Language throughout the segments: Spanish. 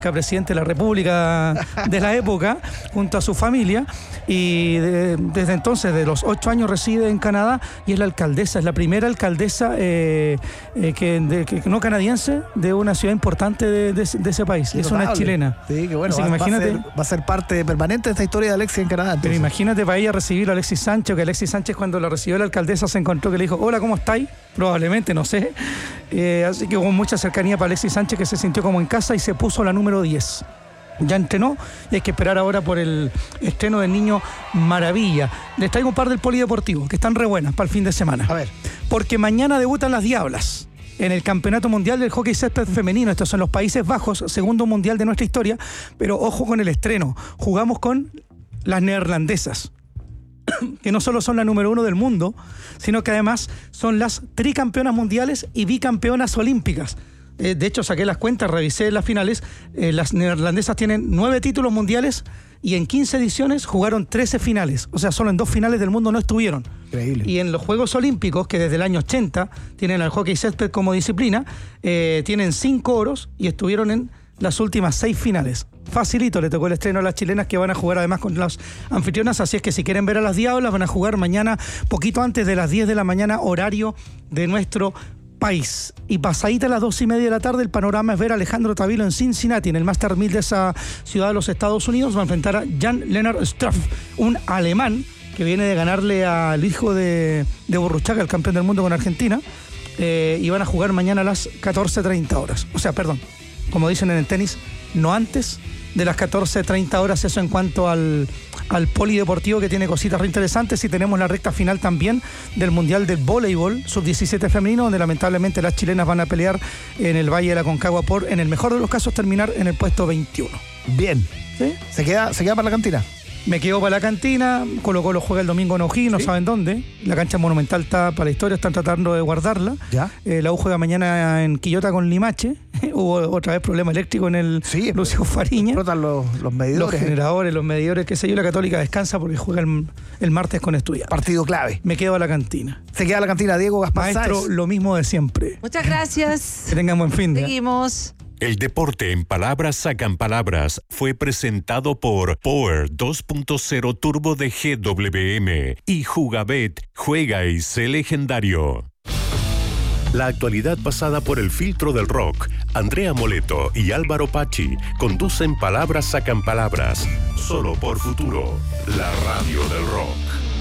presidente de la República de la época, junto a su familia, y desde entonces, de los 8 años, reside en Canadá y es la alcaldesa, es la primera alcaldesa que no canadiense de una ciudad importante de ese país. Es una chilena. Sí, que bueno, así que imagínate, va a ser parte permanente de esta historia de Alexis en Canadá. Entonces. Pero imagínate para ella recibir a Alexis Sánchez, que Alexis Sánchez, cuando la recibió la alcaldesa, se encontró que le dijo: hola, ¿cómo estáis? Probablemente, no sé. Así que hubo mucha cercanía para Alexis Sánchez, que se sintió como en casa y se puso la número 10. Ya entrenó y hay que esperar ahora por el estreno del Niño Maravilla. Les traigo un par del polideportivo que están re buenas para el fin de semana. A ver. Porque mañana debutan las Diablas en el Campeonato Mundial del Hockey Césped Femenino. Estos son los Países Bajos, segundo mundial de nuestra historia. Pero ojo con el estreno. Jugamos con las neerlandesas, que no solo son la número 1 del mundo, sino que además son las tricampeonas mundiales y bicampeonas olímpicas. De hecho, saqué las cuentas, revisé las finales. Las neerlandesas tienen 9 títulos mundiales y en 15 ediciones jugaron 13 finales. O sea, solo en 2 finales del mundo no estuvieron. Increíble. Y en los Juegos Olímpicos, que desde el año 80 tienen al hockey césped como disciplina, tienen 5 oros y estuvieron en las últimas 6 finales. Facilito le tocó el estreno a las chilenas, que van a jugar además con las anfitrionas. Así es que si quieren ver a las Diablas, van a jugar mañana poquito antes de las 10 de la mañana, horario de nuestro país. Y pasadita a las 2:30 de la tarde, el panorama es ver a Alejandro Tavilo en Cincinnati, en el Master 1000 de esa ciudad de los Estados Unidos. Va a enfrentar a Jan-Lennard Struff, un alemán que viene de ganarle al hijo de Borruchaga, el campeón del mundo con Argentina. Y van a jugar mañana a las 14:30 horas. O sea, perdón, como dicen en el tenis, no antes de las 14:30 horas. Eso en cuanto al polideportivo, que tiene cositas re interesantes. Y tenemos la recta final también del Mundial del Voleibol Sub-17 femenino, donde lamentablemente las chilenas van a pelear en el Valle de la Concagua por, en el mejor de los casos, terminar en el puesto 21. Bien. ¿Sí? ¿Se queda para la cantina? Me quedo para la cantina. Colo-Colo juega el domingo en O'Higgins, no saben dónde. La cancha monumental está para la historia, están tratando de guardarla. ¿Ya? La U juega mañana en Quillota con Limache. Hubo otra vez problema eléctrico en el Lucio Fariña. Explotan los medidores. Los generadores, los medidores, qué sé yo. La Católica descansa porque juega el martes con Estudiantes. Partido clave. Me quedo a la cantina. Se queda a la cantina Diego Gaspar Maestro, Sáez. lo mismo de siempre. Muchas gracias. Que tengan buen fin de. Seguimos. El deporte en palabras sacan palabras fue presentado por Power 2.0 Turbo de GWM y Jugabet, juega y sé legendario. La actualidad pasada por el filtro del rock. Andrea Moleto y Álvaro Pachi conducen Palabras sacan palabras, solo por Futuro, la radio del rock.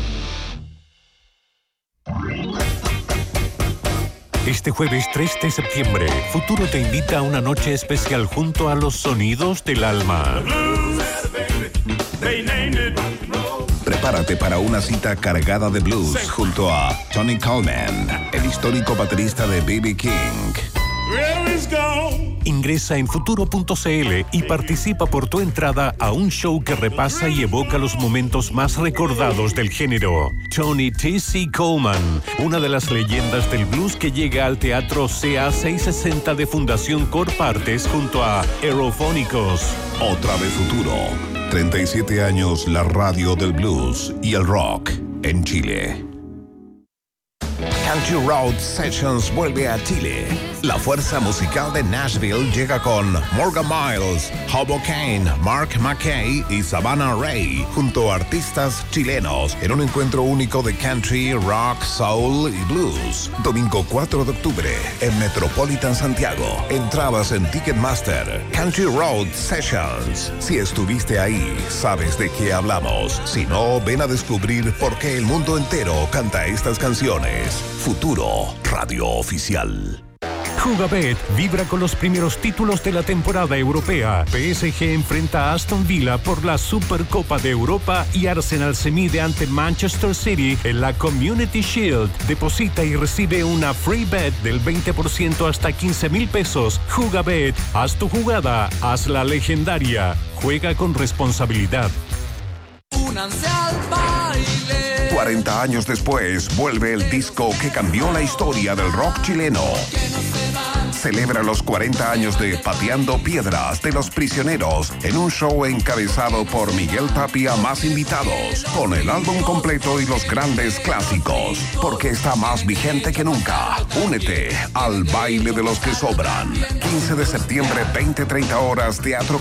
Este jueves 3 de septiembre, Futuro te invita a una noche especial junto a los sonidos del alma. Prepárate para una cita cargada de blues junto a Tony Coleman, el histórico baterista de B.B. King. Ingresa en futuro.cl y participa por tu entrada a un show que repasa y evoca los momentos más recordados del género. Tony T.C. Coleman, una de las leyendas del blues que llega al Teatro CA 660 de Fundación Corpartes junto a Aerofónicos. Otra vez Futuro. 37 años la radio del blues y el rock en Chile. Country Road Sessions vuelve a Chile. La fuerza musical de Nashville llega con Morgan Miles, Hobo Kane, Mark McKay y Savannah Ray, junto a artistas chilenos, en un encuentro único de country, rock, soul y blues. Domingo 4 de octubre en Metropolitan Santiago. Entradas en Ticketmaster. Country Road Sessions. Si estuviste ahí, sabes de qué hablamos. Si no, ven a descubrir por qué el mundo entero canta estas canciones. Futuro, radio oficial. Jugabet vibra con los primeros títulos de la temporada europea. PSG enfrenta a Aston Villa por la Supercopa de Europa y Arsenal se mide ante Manchester City en la Community Shield. Deposita y recibe una free bet del 20% hasta 15,000 pesos. Jugabet, haz tu jugada, hazla legendaria. Juega con responsabilidad. Únanse al baile. 40 años después, vuelve el disco que cambió la historia del rock chileno. celebra los 40 años de Pateando Piedras de los Prisioneros en un show encabezado por Miguel Tapia más invitados, con el álbum completo y los grandes clásicos, porque está más vigente que nunca. Únete al baile de los que sobran. 15 de septiembre, 20-30 horas, Teatro